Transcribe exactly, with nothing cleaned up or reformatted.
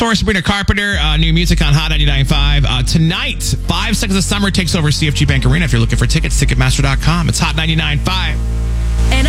for Sabrina Carpenter, uh, new music on Hot ninety-nine point five. Uh, tonight, Five Seconds of Summer takes over C F G Bank Arena. If you're looking for tickets, Ticketmaster dot com. It's Hot ninety-nine point five. And